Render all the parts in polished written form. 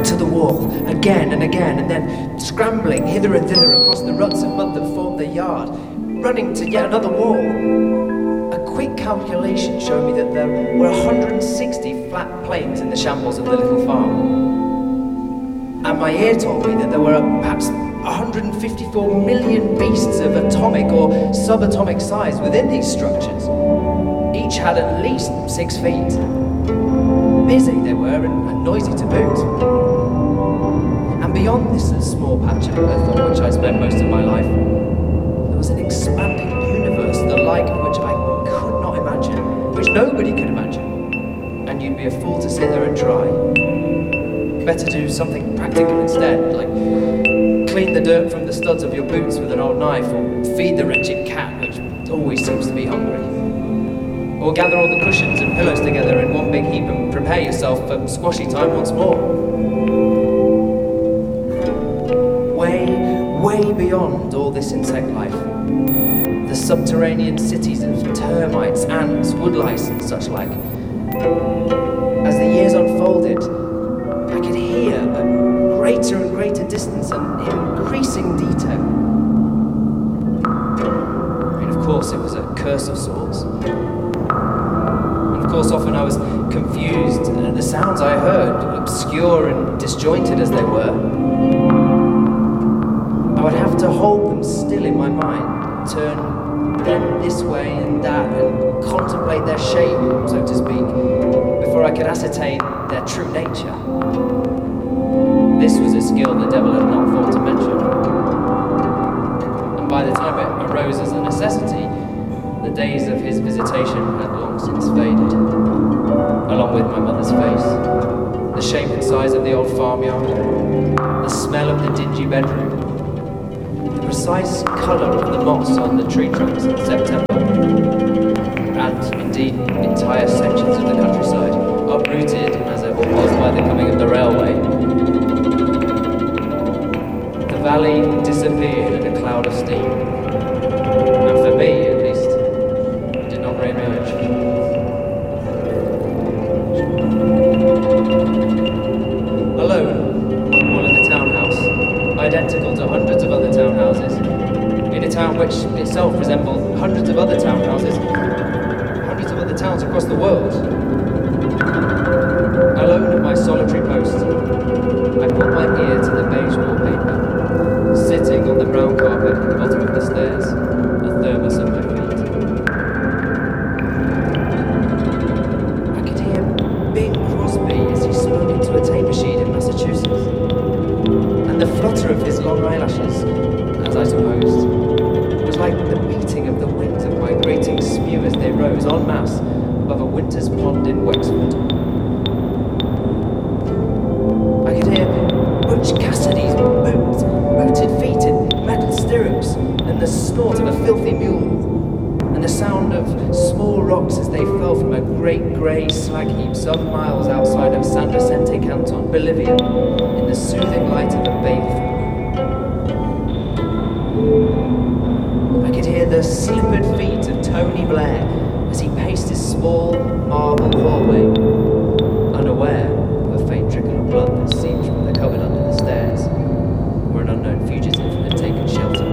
to the wall, again and again, and then scrambling hither and thither across the ruts of mud that formed the yard, running to yet another wall. A quick calculation showed me that there were 160 flat plains in the shambles of the little farm. And my ear told me that there were perhaps 154 million beasts of atomic or subatomic size within these structures. Each had at least 6 feet. Busy they were and noisy to boot. And beyond this small patch of earth on which I spent most of my life, there was an expanding universe, the like of which I could not imagine, which nobody could imagine. And you'd be a fool to sit there and try. Better do something practical instead, like clean the dirt from the studs of your boots with an old knife, or feed the wretched cat, which always seems to be hungry. Or gather all the cushions and pillows together in one big heap and prepare yourself for squashy time once more. Way beyond all this insect life, the subterranean cities of termites, ants, woodlice and such like. As the years unfolded, I could hear a greater and greater distance and increasing detail. I mean, of course, it was a curse of sorts. Of course, often I was confused, and the sounds I heard, obscure and disjointed as they were, I would have to hold them still in my mind, turn them this way and that, and contemplate their shape, so to speak, before I could ascertain their true nature. This was a skill the devil had not thought to mention. And by the time it arose as a necessity, the days of his visitation had long since faded, along with my mother's face, the shape and size of the old farmyard, the smell of the dingy bedroom, the precise colour of the moss on the tree trunks in September, and indeed entire sections of the countryside, uprooted as it was by the coming of the railway. The valley disappeared in a cloud of steam, and for me, at least, did not re-emerge. Alone, on one wall in the townhouse, identical to hundreds of other townhouses, in a town which itself resembled hundreds of other townhouses, hundreds of other towns across the world. Alone at my solitary post, I put my ear to the beige wallpaper, sitting on the brown carpet at the bottom of the stairs, a thermos at my feet. I could hear Bing Crosby as he spoke into a tape machine in Massachusetts, and the flutter of his long eyelashes, as I supposed, was like the beating of the wings of migrating spew as they rose en masse above a winter's pond in Wexford. I could hear Butch Cassidy's booted feet in metal stirrups, and the snort of a filthy mule, and the sound of small rocks as they fell from a great grey slag heap some miles outside of San Vicente Canton, Bolivia, in the soothing light of a baleful moon. I could hear the slippered feet of Tony Blair as he paced his small marble hallway, unaware of a faint trickle of blood that seeped from the cupboard under the stairs, where an unknown fugitive had taken shelter.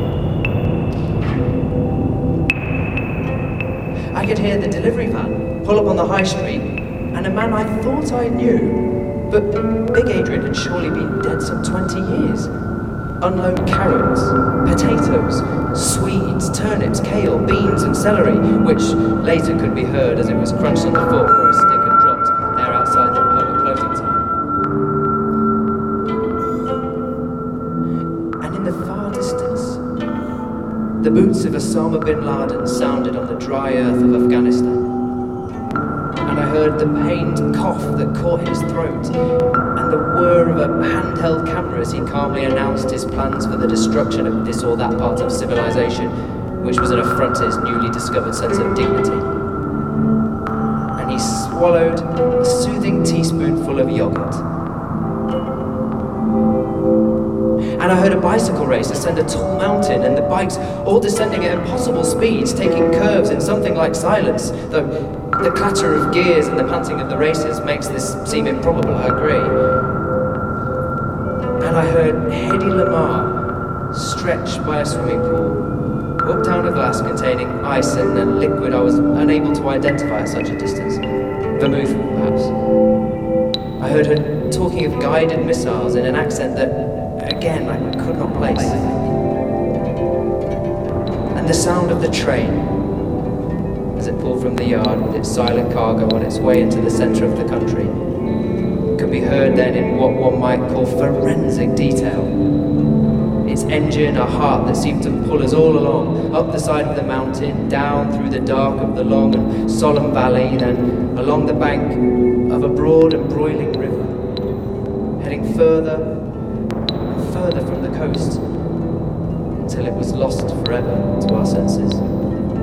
I could hear the delivery van pull up on the high street, and a man I thought I knew, but Big Adrian had surely been dead some 20 years, unload carrots, potatoes, swedes, turnips, kale, beans and celery, which later could be heard as it was crunched underfoot where a stick had dropped there outside the pub at closing time. And in the far distance, the boots of Osama bin Laden sounded on the dry earth of Afghanistan. And I heard the pained cough that caught his throat, and the whir of a handheld camera as he calmly announced his plans for the destruction of this or that part of civilization, which was an affront to his newly discovered sense of dignity. And he swallowed a soothing teaspoonful of yogurt. And I heard a bicycle race ascend a tall mountain, and the bikes all descending at impossible speeds, taking curves in something like silence, though the clatter of gears and the panting of the racers makes this seem improbable, I agree. I heard Hedy Lamarr stretched by a swimming pool, up down a glass containing ice and a liquid I was unable to identify at such a distance. Vermouth, perhaps. I heard her talking of guided missiles in an accent that, again, I could not place. And the sound of the train, as it pulled from the yard with its silent cargo on its way into the centre of the country, could be heard then in what one might call forensic detail. Its engine, a heart that seemed to pull us all along, up the side of the mountain, down through the dark of the long and solemn valley, then along the bank of a broad and broiling river, heading further and further from the coast until it was lost forever to our senses.